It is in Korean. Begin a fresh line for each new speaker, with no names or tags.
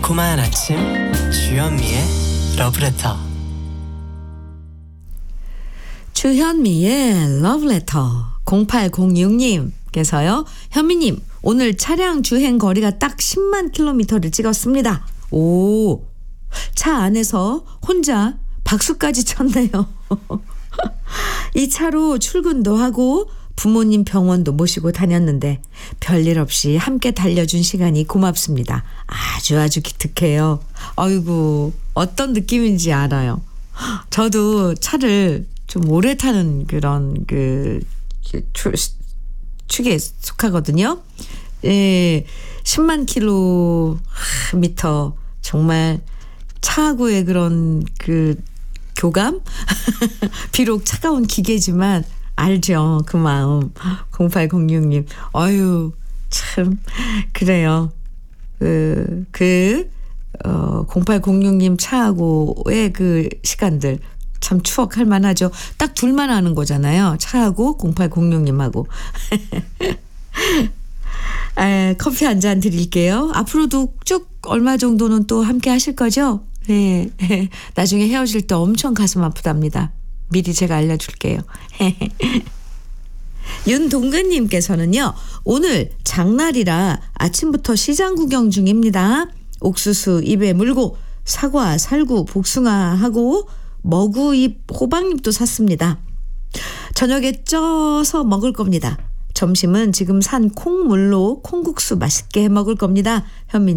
달콤한 아침 주현미의 러브레터.
주현미의 러브레터. 0806님께서요. 현미님, 오늘 차량 주행 거리가 딱 10만 킬로미터를 찍었습니다. 오, 차 안에서 혼자 박수까지 쳤네요. 이 차로 출근도 하고 부모님 병원도 모시고 다녔는데 별일 없이 함께 달려준 시간이 고맙습니다. 아주 기특해요. 아이고, 어떤 느낌인지 알아요. 저도 차를 좀 오래 타는 그런 축에 속하거든요. 예, 10만 킬로미터 정말 차하고의 그런 교감? 비록 차가운 기계지만 알죠, 그 마음. 0806님, 어유 참 그래요. 0806님 차하고의 그 시간들 참 추억할 만하죠. 딱 둘만 아는 거잖아요. 차하고 0806님하고. 커피 한 잔 드릴게요. 앞으로도 쭉 얼마 정도는 또 함께 하실 거죠? 네. 나중에 헤어질 때 엄청 가슴 아프답니다. 미리 제가 알려줄게요. 윤동근님께서는요. 오늘 장날이라 아침부터 시장 구경 중입니다. 옥수수 입에 물고 사과, 살구, 복숭아하고 머구잎, 호박잎도 샀습니다. 저녁에 쪄서 먹을 겁니다. 점심은 지금 산 콩물로 콩국수 맛있게 해 먹을 겁니다. 현미